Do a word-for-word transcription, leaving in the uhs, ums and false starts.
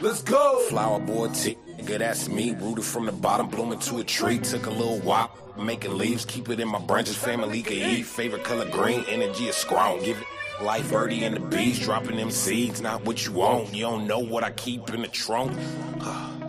Let's go. Flower boy T, nigga, that's me. Rooted from the bottom, blooming to a tree. Took a little wop, making leaves. Keep it in my branches, family can eat. Favorite color green, energy is strong. Give it life, birdie and the bees. Dropping them seeds, not what you want. You don't know what I keep in the trunk.